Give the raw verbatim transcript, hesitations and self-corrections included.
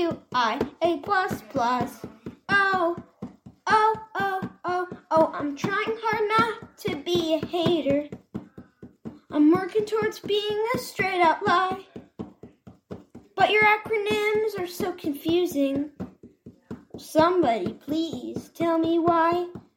Q I A plus plus. Oh, oh, oh, oh, oh, I'm trying hard not to be a hater. I'm working towards being a straight out lie. But your acronyms are so confusing. Somebody please tell me why.